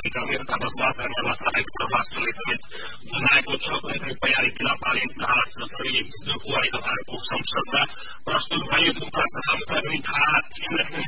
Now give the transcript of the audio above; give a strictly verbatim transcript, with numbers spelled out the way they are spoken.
समितिका मेहता बसपास गर्ने अवस्थालाई पूर्वास्त्रले समेत जनाएको छ। कुनै पनि तयारी किलापालिन चार जसरी हिजो कुवारी सभाको संसदमा प्रस्तुत भयो। जुन प्रस्तावका निधार केन्द्रका